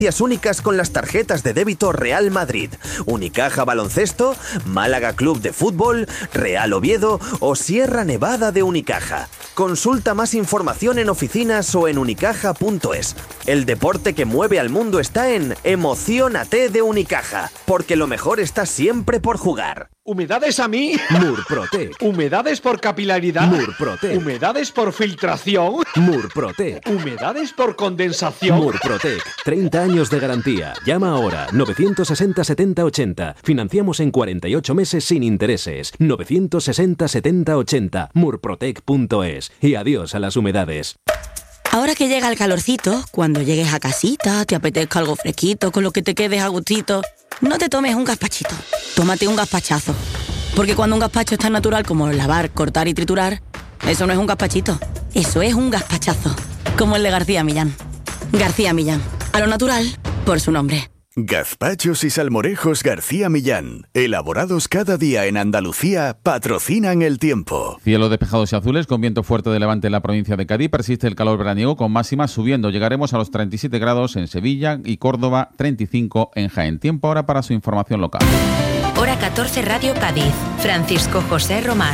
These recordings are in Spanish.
únicas con las tarjetas de débito Real Madrid, Unicaja Baloncesto, Málaga Club de Fútbol, Real Oviedo o Sierra Nevada de Unicaja. Consulta más información en oficinas o en unicaja.es. El deporte que mueve al mundo está en Emociónate de Unicaja, porque lo mejor está siempre por jugar. ¿Humedades a mí? Murprotec. ¿Humedades por capilaridad? Murprotec. ¿Humedades por filtración? Murprotec. ¿Humedades por condensación? Murprotec. 30 años de garantía. Llama ahora. 960 70 80. Financiamos en 48 meses sin intereses. 960 70 80. Murprotec.es. Y adiós a las humedades. Ahora que llega el calorcito, cuando llegues a casita, te apetezca algo fresquito, con lo que te quedes a gustito, no te tomes un gazpachito, tómate un gazpachazo. Porque cuando un gazpacho es tan natural como lavar, cortar y triturar, eso no es un gazpachito, eso es un gazpachazo. Como el de García Millán. García Millán, a lo natural, por su nombre. Gazpachos y salmorejos García Millán, elaborados cada día en Andalucía, patrocinan el tiempo. Cielos despejados y azules, con viento fuerte de levante en la provincia de Cádiz. Persiste el calor veraniego con máximas subiendo. Llegaremos a los 37 grados en Sevilla y Córdoba, 35 en Jaén. Tiempo ahora para su información local. Hora 14, Radio Cádiz. Francisco José Román.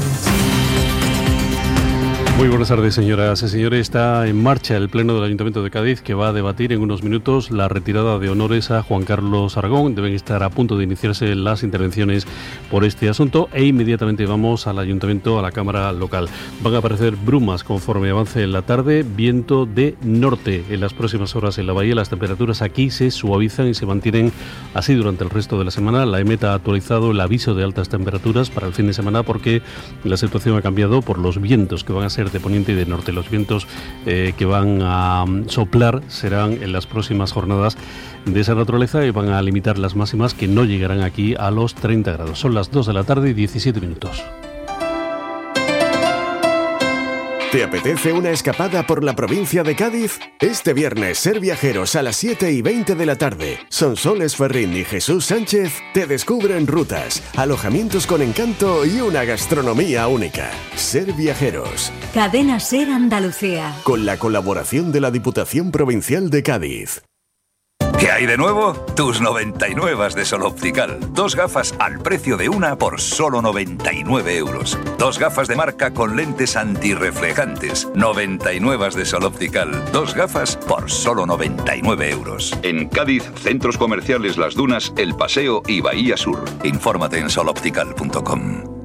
Muy buenas tardes, señoras y señores. Está en marcha el Pleno del Ayuntamiento de Cádiz, que va a debatir en unos minutos la retirada de honores a Juan Carlos Aragón. Deben estar a punto de iniciarse las intervenciones por este asunto e inmediatamente vamos al Ayuntamiento, a la Cámara Local. Van a aparecer brumas conforme avance en la tarde, viento de norte. En las próximas horas en la bahía las temperaturas aquí se suavizan y se mantienen así durante el resto de la semana. La EMET ha actualizado el aviso de altas temperaturas para el fin de semana porque la situación ha cambiado por los vientos que van a ser de poniente y de norte. Los vientos que van a soplar serán en las próximas jornadas de esa naturaleza y van a limitar las máximas, que no llegarán aquí a los 30 grados. Son las 2 de la tarde y 17 minutos. ¿Te apetece una escapada por la provincia de Cádiz? Este viernes, Ser Viajeros a las 7:20 de la tarde. Sonsoles Ferrín y Jesús Sánchez te descubren rutas, alojamientos con encanto y una gastronomía única. Ser Viajeros. Cadena Ser Andalucía. Con la colaboración de la Diputación Provincial de Cádiz. ¿Qué hay de nuevo? Tus 99 de Sol Optical. 2 gafas al precio de una por solo 99 euros. 2 gafas de marca con lentes antirreflejantes. 99 de Sol Optical. 2 gafas por solo 99 euros. En Cádiz, centros comerciales Las Dunas, El Paseo y Bahía Sur. Infórmate en soloptical.com.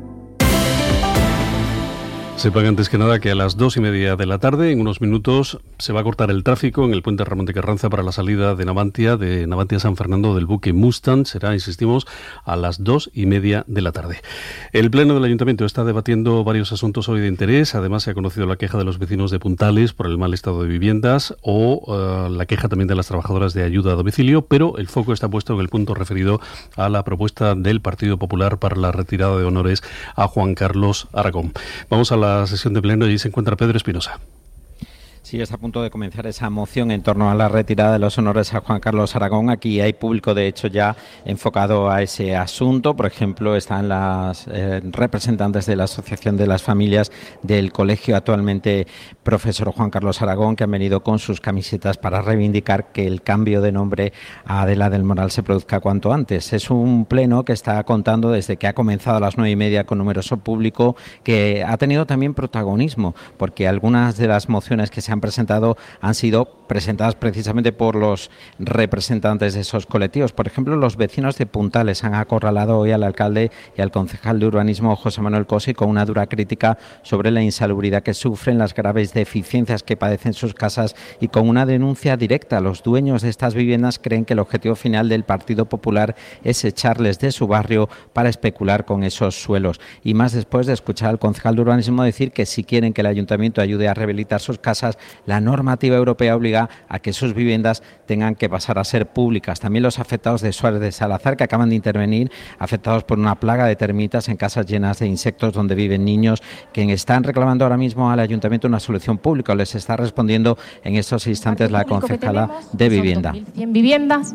Sepan antes que nada que a las 2:30 de la tarde, en unos minutos, se va a cortar el tráfico en el puente Ramón de Carranza para la salida de Navantia San Fernando del buque Mustang. Será, insistimos, a las 2:30 de la tarde. El Pleno del Ayuntamiento está debatiendo varios asuntos hoy de interés. Además, se ha conocido la queja de los vecinos de Puntales por el mal estado de viviendas o la queja también de las trabajadoras de ayuda a domicilio, pero el foco está puesto en el punto referido a la propuesta del Partido Popular para la retirada de honores a Juan Carlos Aragón. Vamos a la sesión de pleno y allí se encuentra Pedro Espinosa. Sí, está a punto de comenzar esa moción en torno a la retirada de los honores a Juan Carlos Aragón. Aquí hay público, de hecho, ya enfocado a ese asunto. Por ejemplo, están las representantes de la Asociación de las Familias del Colegio actualmente profesor Juan Carlos Aragón, que han venido con sus camisetas para reivindicar que el cambio de nombre a Adela del Moral se produzca cuanto antes. Es un pleno que está contando desde que ha comenzado a las 9:30 con numeroso público, que ha tenido también protagonismo, porque algunas de las mociones que se han presentado han sido presentadas precisamente por los representantes de esos colectivos. Por ejemplo, los vecinos de Puntales han acorralado hoy al alcalde y al concejal de urbanismo, José Manuel Cosi, con una dura crítica sobre la insalubridad que sufren, las graves deficiencias que padecen sus casas y con una denuncia directa. Los dueños de estas viviendas creen que el objetivo final del Partido Popular es echarles de su barrio para especular con esos suelos. Y más después de escuchar al concejal de urbanismo decir que si quieren que el ayuntamiento ayude a rehabilitar sus casas, la normativa europea obliga a que sus viviendas tengan que pasar a ser públicas. También los afectados de Suárez de Salazar, que acaban de intervenir, afectados por una plaga de termitas en casas llenas de insectos donde viven niños, que están reclamando ahora mismo al ayuntamiento una solución pública. Les está respondiendo en estos instantes la concejala de Vivienda. 2.100 viviendas.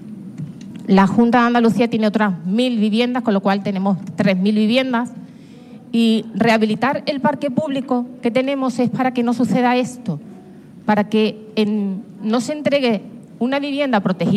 La Junta de Andalucía tiene otras 1.000 viviendas, con lo cual tenemos 3.000 viviendas. Y rehabilitar el parque público que tenemos es para que no suceda esto, para que no se entregue una vivienda protegida